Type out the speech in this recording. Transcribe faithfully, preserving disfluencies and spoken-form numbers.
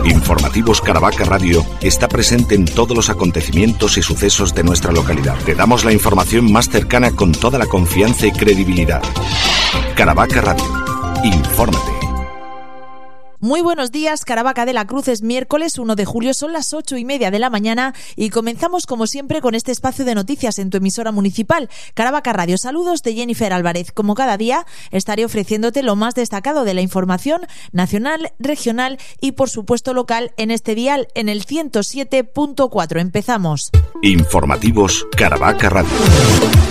Informativos Caravaca Radio está presente en todos los acontecimientos y sucesos de nuestra localidad. Te damos la información más cercana con toda la confianza y credibilidad. Caravaca Radio. Infórmate. Muy buenos días, Caravaca de la Cruz. Es miércoles uno de julio, son las ocho y media de la mañana y comenzamos como siempre con este espacio de noticias en tu emisora municipal, Caravaca Radio. Saludos de Jennifer Álvarez. Como cada día, estaré ofreciéndote lo más destacado de la información nacional, regional y por supuesto local en este dial en el ciento siete punto cuatro. Empezamos. Informativos Caravaca Radio.